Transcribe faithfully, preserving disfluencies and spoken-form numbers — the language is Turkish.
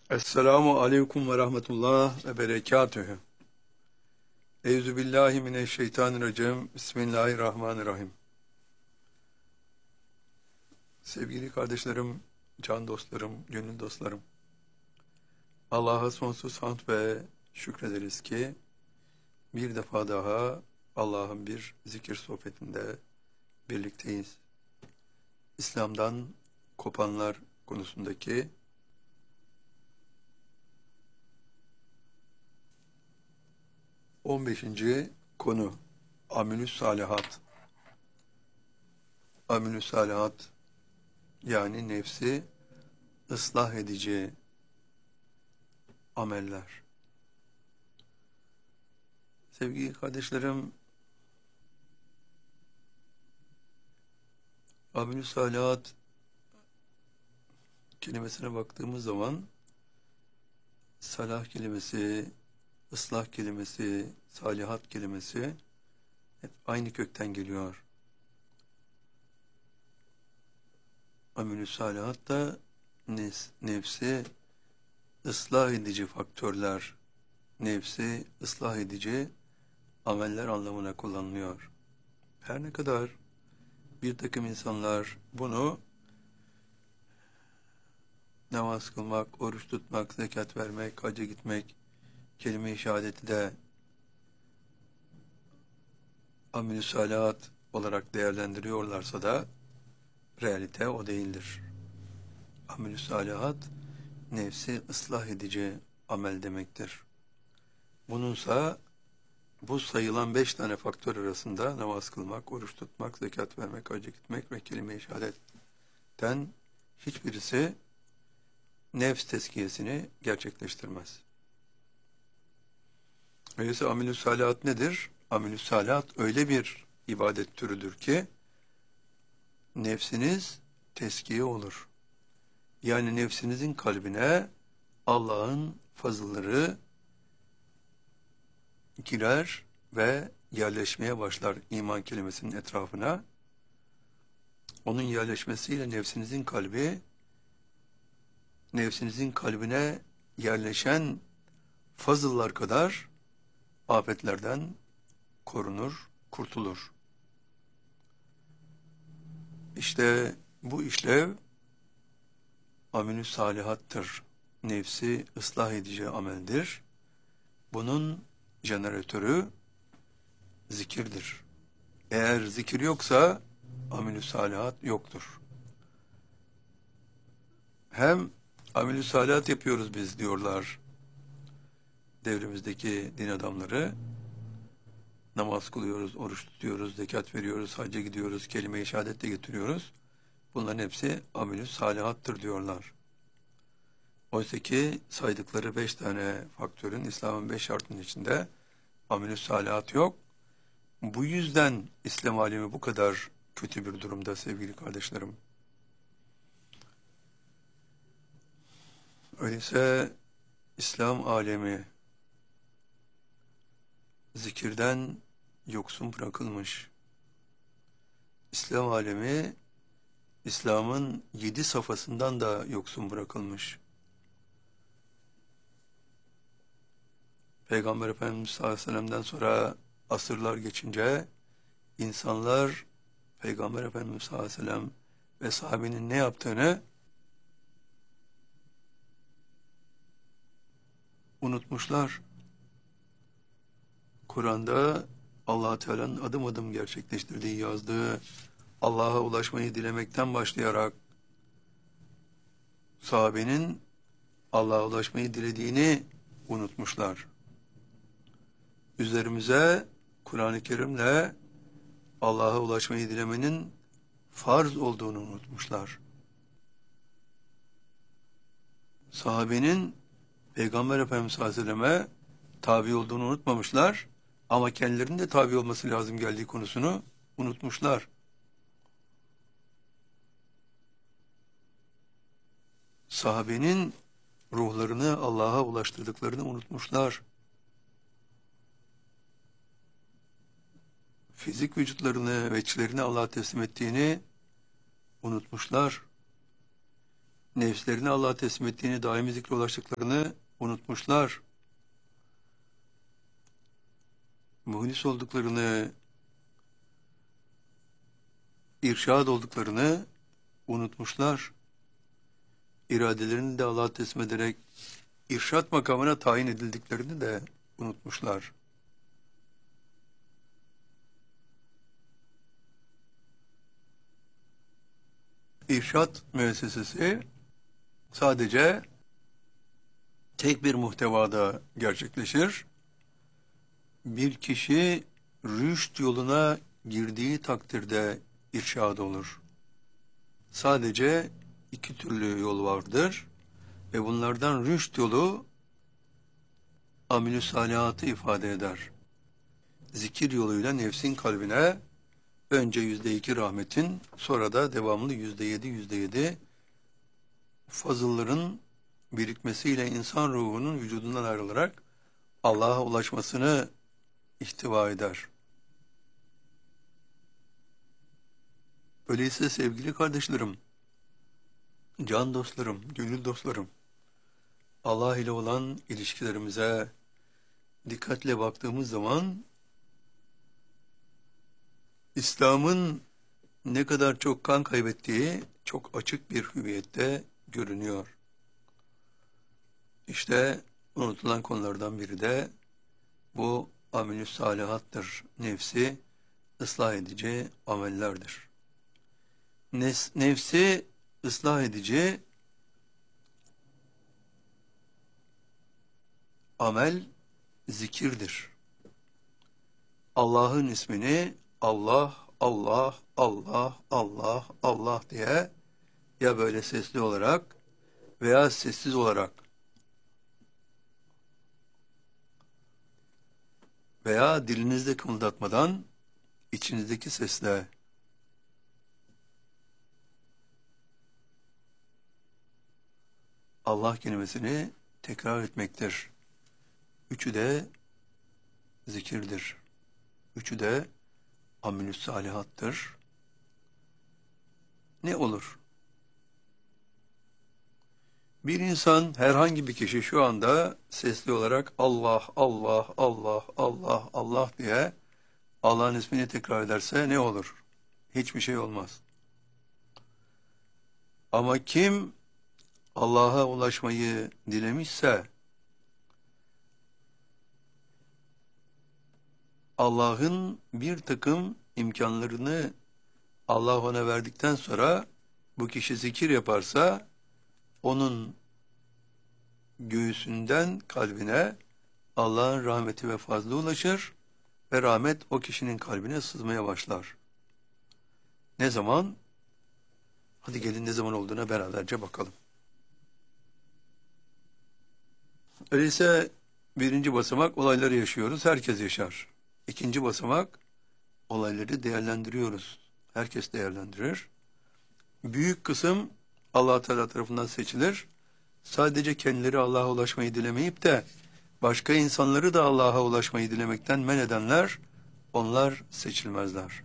Esselamu aleyküm ve rahmetullah ve berekatühü. Eyzu billahi mineşşeytanirracim. Bismillahirrahmanirrahim. Sevgili kardeşlerim, can dostlarım, gönül dostlarım. Allah'a sonsuz hamd ve şükrederiz ki bir defa daha Allah'ın bir zikir sohbetinde birlikteyiz. İslam'dan kopanlar konusundaki on beşinci konu Amelüs Salihat. Amelüs Salihat yani nefsi ıslah edici ameller. Sevgili kardeşlerim, Amelüs Salihat kelimesine baktığımız zaman salah kelimesi, ıslah kelimesi, salihat kelimesi hep aynı kökten geliyor. Amelüs salihat da nefsi ıslah edici faktörler, nefsi ıslah edici ameller anlamına kullanılıyor. Her ne kadar bir takım insanlar bunu namaz kılmak, oruç tutmak, zekat vermek, hacca gitmek, kelime-i şehadeti de amelü salihat olarak değerlendiriyorlarsa da realite o değildir. Amelü salihat nefsi ıslah edici amel demektir. Bununsa bu sayılan beş tane faktör arasında namaz kılmak, oruç tutmak, zekat vermek, hacca gitmek ve kelime-i şehadetten hiçbirisi nefs tezkiyesini gerçekleştirmez. Öyleyse amelü salihat nedir? Amelü salihat öyle bir ibadet türüdür ki nefsiniz teskiye olur. Yani nefsinizin kalbine Allah'ın fazılları girer ve yerleşmeye başlar iman kelimesinin etrafına. Onun yerleşmesiyle nefsinizin kalbi, nefsinizin kalbine yerleşen fazıllar kadar afetlerden korunur, kurtulur. İşte bu işlev amelü salihattır. Nefsi ıslah edici ameldir. Bunun jeneratörü zikirdir. Eğer zikir yoksa amelü salihat yoktur. Hem amelü salihat yapıyoruz biz diyorlar devrimizdeki din adamları. Namaz kılıyoruz, oruç tutuyoruz, zekat veriyoruz, hacca gidiyoruz, kelime-i şehadet de getiriyoruz. Bunların hepsi amelü salihattır diyorlar. Oysa ki saydıkları beş tane faktörün, İslam'ın beş şartının içinde amelü salihat yok. Bu yüzden İslam alemi bu kadar kötü bir durumda sevgili kardeşlerim. Öyleyse İslam alemi zikirden yoksun bırakılmış. İslam alemi İslam'ın yedi safhasından da yoksun bırakılmış. Peygamber Efendimiz sallallahu aleyhi ve sellem'den sonra asırlar geçince insanlar Peygamber Efendimiz sallallahu aleyhi ve sellem ve sahabenin ne yaptığını unutmuşlar. Kur'an'da Allah Teala'nın adım adım gerçekleştirdiği, yazdığı, Allah'a ulaşmayı dilemekten başlayarak sahabenin Allah'a ulaşmayı dilediğini unutmuşlar. Üzerimize Kur'an-ı Kerim'le Allah'a ulaşmayı dilemenin farz olduğunu unutmuşlar. Sahabenin Peygamber Efendimiz sallallahu aleyhi ve selleme tabi olduğunu unutmamışlar ama kendilerinin de tabi olması lazım geldiği konusunu unutmuşlar. Sahabenin ruhlarını Allah'a ulaştırdıklarını unutmuşlar. Fizik vücutlarını ve içlerini Allah'a teslim ettiğini unutmuşlar. nefslerini Allah'a teslim ettiğini, daimi zikre ulaştıklarını unutmuşlar. Muhlis olduklarını, irşad olduklarını unutmuşlar. İradelerini de Allah'a teslim ederek irşad makamına tayin edildiklerini de unutmuşlar. İrşad müessesesi sadece tek bir muhtevada gerçekleşir. Bir kişi rüşt yoluna girdiği takdirde irşad olur. Sadece iki türlü yol vardır ve bunlardan rüşt yolu amel-i salihatı ifade eder. Zikir yoluyla nefsin kalbine önce yüzde iki rahmetin, sonra da devamlı yüzde yedi, yüzde yedi fazılların birikmesiyle insan ruhunun vücudundan ayrılarak Allah'a ulaşmasını ihtiva eder. Öyleyse sevgili kardeşlerim, can dostlarım, gönül dostlarım, Allah ile olan ilişkilerimize dikkatle baktığımız zaman İslam'ın ne kadar çok kan kaybettiği çok açık bir hüviyette görünüyor. İşte unutulan konulardan biri de bu amel-i salihattır. Nefsi ıslah edici amellerdir. Nes nefsi ıslah edici amel zikirdir. Allah'ın ismini Allah, Allah, Allah, Allah, Allah diye ya böyle sesli olarak veya sessiz olarak veya dilinizde kımıldatmadan içinizdeki sesle Allah kelimesini tekrar etmektir. Üçü de zikirdir. Üçü de amel-i salihattır. Ne olur? Bir insan, herhangi bir kişi şu anda sesli olarak Allah, Allah, Allah, Allah, Allah diye Allah'ın ismini tekrar ederse ne olur? Hiçbir şey olmaz. Ama kim Allah'a ulaşmayı dilemişse Allah'ın bir takım imkanlarını Allah ona verdikten sonra bu kişi zikir yaparsa onun göğsünden kalbine Allah'ın rahmeti ve fazlı ulaşır ve rahmet o kişinin kalbine sızmaya başlar. Ne zaman? Hadi gelin ne zaman olduğuna beraberce bakalım. Öyleyse birinci basamak olayları yaşıyoruz. Herkes yaşar. İkinci basamak olayları değerlendiriyoruz. Herkes değerlendirir. Büyük kısım Allah Teala tarafından seçilir. Sadece kendileri Allah'a ulaşmayı dilemeyip de başka insanları da Allah'a ulaşmayı dilemekten men edenler, onlar seçilmezler.